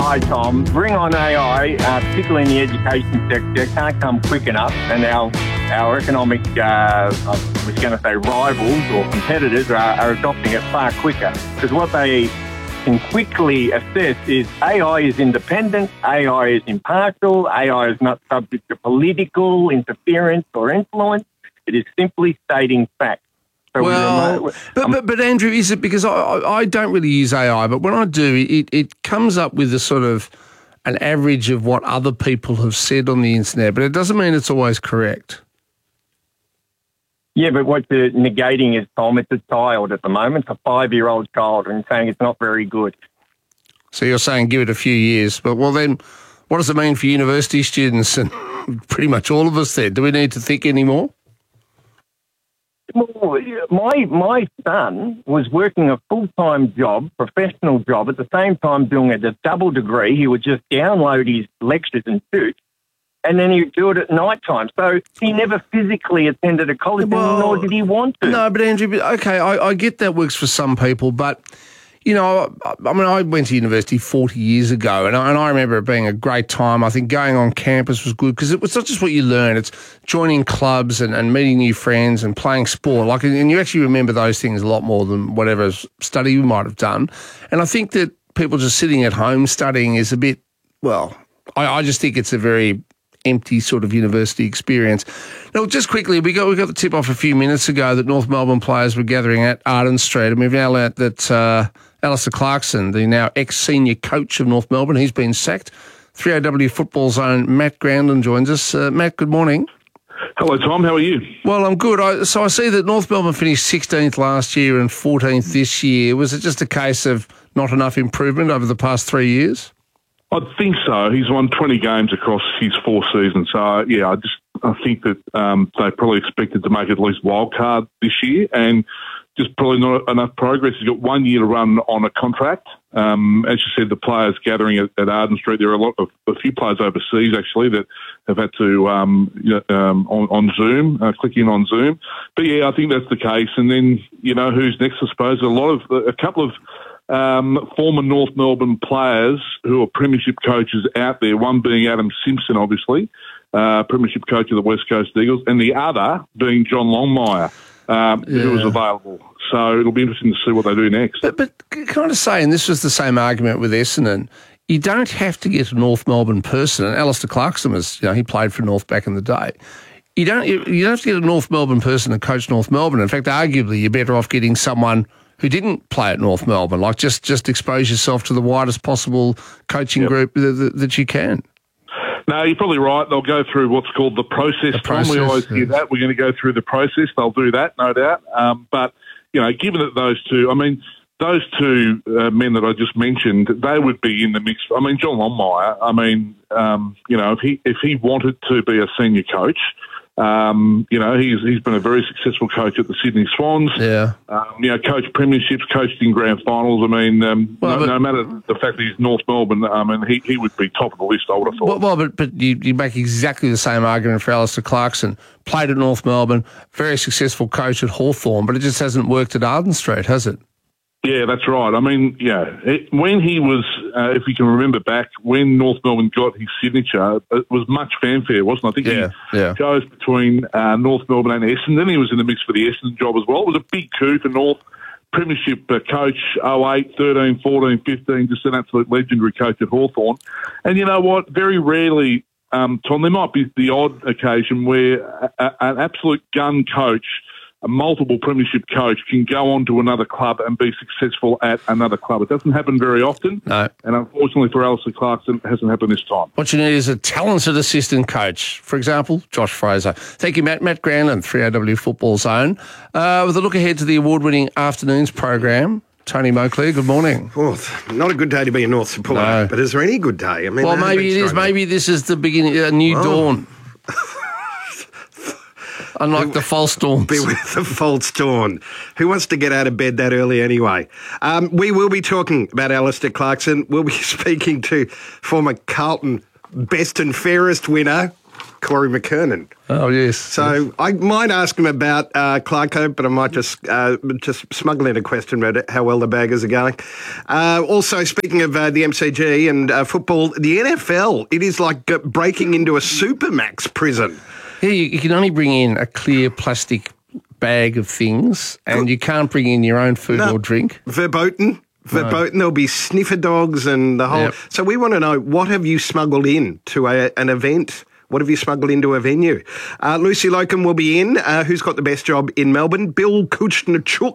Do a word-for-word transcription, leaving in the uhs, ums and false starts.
Hi, Tom. Bring on A I, uh, particularly in the education sector, can't come quick enough, and our our economic, uh, I was going to say rivals or competitors are, are adopting it far quicker. Because what they can quickly assess is A I is independent, A I is impartial, A I is not subject to political interference or influence. It is simply stating facts. So well, we but, but but Andrew, is it because I, I don't really use A I, but when I do, it, it comes up with a sort of an average of what other people have said on the internet, but it doesn't mean it's always correct. Yeah, but what you're negating is, Tom, it's a child at the moment, a five-year-old child, and saying it's not very good. So you're saying give it a few years, but well then, what does it mean for university students and pretty much all of us then? Do we need to think anymore? Well, my my son was working a full-time job, professional job, at the same time doing a double degree. He would just download his lectures and shoot, and then he'd do it at night time. So he never physically attended a college, well, nor did he want to. No, but Andrew, okay, I, I get that works for some people, but, you know, I, I mean, I went to university forty years ago, and I, and I remember it being a great time. I think going on campus was good because it was not just what you learn, it's joining clubs and, and meeting new friends and playing sport. Like, and you actually remember those things a lot more than whatever study you might have done. And I think that people just sitting at home studying is a bit, well, I, I just think it's a very empty sort of university experience. Now, just quickly, we got we got the tip off a few minutes ago that North Melbourne players were gathering at Arden Street, and we've now learnt that uh, Alistair Clarkson, the now ex-senior coach of North Melbourne, he's been sacked. three A W Football's own Matt Groundland joins us. Uh, Matt, good morning. Hello, Tom. How are you? Well, I'm good. I, so I see that North Melbourne finished sixteenth last year and fourteenth this year. Was it just a case of not enough improvement over the past three years? I think so. He's won twenty games across his four seasons. So, yeah, I just I think that um, they probably expected to make at least wild card this year, and just probably not enough progress. He's got one year to run on a contract. Um, as you said, the players gathering at, at Arden Street, there are a lot of a few players overseas actually that have had to um, you know, um, on, on Zoom, uh, click in on Zoom. But yeah, I think that's the case. And then you know who's next? I suppose a lot of a couple of. Um, former North Melbourne players who are premiership coaches out there, one being Adam Simpson, obviously, uh, premiership coach of the West Coast Eagles, and the other being John Longmire, um, yeah. who was available. So it'll be interesting to see what they do next. But, but can I just say, and this was the same argument with Essendon, you don't have to get a North Melbourne person, and Alistair Clarkson was, you know, he played for North back in the day. You don't, you, you don't have to get a North Melbourne person to coach North Melbourne. In fact, arguably, you're better off getting someone who didn't play at North Melbourne, like just, just expose yourself to the widest possible coaching yep. group that, that, that you can. No, you're probably right. They'll go through what's called the process, the Tom. process, We always yes. hear that. We're going to go through the process. They'll do that, no doubt. Um, but, you know, given that those two, I mean, those two uh, men that I just mentioned, they would be in the mix. I mean, John Longmire, I mean, um, you know, if he if he wanted to be a senior coach, Um, you know, he's he's been a very successful coach at the Sydney Swans. Yeah. Um, you know, coached premierships, coached in grand finals. I mean, um, well, no, but, no matter the fact that he's North Melbourne, I mean, he, he would be top of the list, I would have thought. Well, well but, but you, you make exactly the same argument for Alistair Clarkson. Played at North Melbourne, very successful coach at Hawthorn, but it just hasn't worked at Arden Street, has it? Yeah, that's right. I mean, yeah, it, when he was, uh, if you can remember back, when North Melbourne got his signature, it was much fanfare, wasn't it? I think yeah, he yeah. chose between uh, North Melbourne and Essendon. He was in the mix for the Essendon job as well. It was a big coup for North. Premiership uh, coach, oh eight, thirteen, fourteen, fifteen, just an absolute legendary coach at Hawthorn. And you know what? Very rarely, um, Tom, there might be the odd occasion where a, a, an absolute gun coach, a multiple premiership coach, can go on to another club and be successful at another club. It doesn't happen very often. No. And unfortunately for Alistair Clarkson, it hasn't happened this time. What you need is a talented assistant coach. For example, Josh Fraser. Thank you, Matt. Matt Groundland, three A W Football Zone. Uh, with a look ahead to the award-winning afternoons program, Tony Moakley, good morning. Oh, not a good day to be a North supporter, no. but is there any good day? I mean, well, maybe it is. Maybe this is the beginning, a new oh. dawn. Unlike the false dawns. Be with the false dawn. Who wants to get out of bed that early anyway? Um, we will be talking about Alistair Clarkson. We'll be speaking to former Carlton best and fairest winner, Corey McKernan. Oh, yes. So I might ask him about uh, Clarko, but I might just uh, just smuggle in a question about how well the Baggers are going. Uh, also, speaking of uh, the M C G and uh, football, the N F L, it is like uh, breaking into a Supermax prison. Yeah, you, you can only bring in a clear plastic bag of things, and you can't bring in your own food No. or drink. Verboten. Verboten. There'll be sniffer dogs and the whole... Yep. So we want to know, what have you smuggled in to a, an event? What have you smuggled into a venue? Uh, Lucy Locum will be in. Uh, who's got the best job in Melbourne? Bill Kuchnachuk